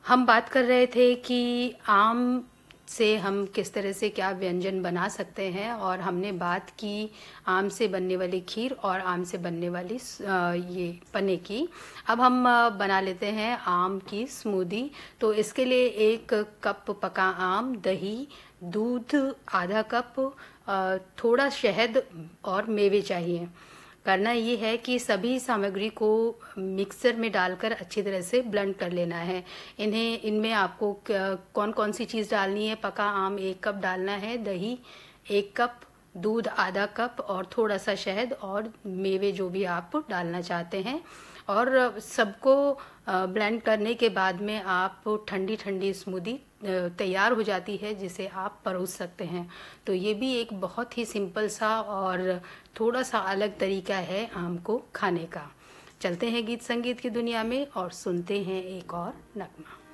हम बात कर रहे थे कि आम से हम किस तरह से क्या व्यंजन बना सकते हैं, और हमने बात की आम से बनने वाली खीर और आम से बनने वाली ये पन्ने की। अब हम बना लेते हैं आम की स्मूदी। तो इसके लिए 1 कप पका आम, दही, दूध आधा कप, थोड़ा शहद और मेवे चाहिए। करना ये है कि सभी सामग्री को मिक्सर में डालकर अच्छी तरह से ब्लेंड कर लेना है। इनमें आपको कौन कौन सी चीज़ डालनी है। पका आम 1 कप डालना है, दही 1 कप, दूध आधा कप और थोड़ा सा शहद और मेवे जो भी आप डालना चाहते हैं। और सबको ब्लेंड करने के बाद में आप ठंडी ठंडी स्मूदी तैयार हो जाती है, जिसे आप परोस सकते हैं। तो ये भी एक बहुत ही सिंपल सा और थोड़ा सा अलग तरीका है आम को खाने का। चलते हैं गीत संगीत की दुनिया में और सुनते हैं एक और नगमा।